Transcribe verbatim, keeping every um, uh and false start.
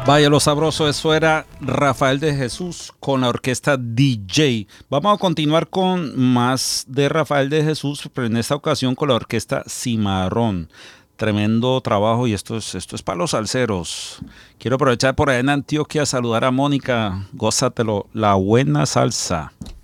Vaya lo sabroso, eso era Rafael de Jesús con la orquesta D J. Vamos a continuar con más de Rafael de Jesús, pero en esta ocasión con la orquesta Cimarrón. Tremendo trabajo y esto es, esto es para los salseros. Quiero aprovechar por ahí en Antioquia a saludar a Mónica. Gózatelo, la buena salsa.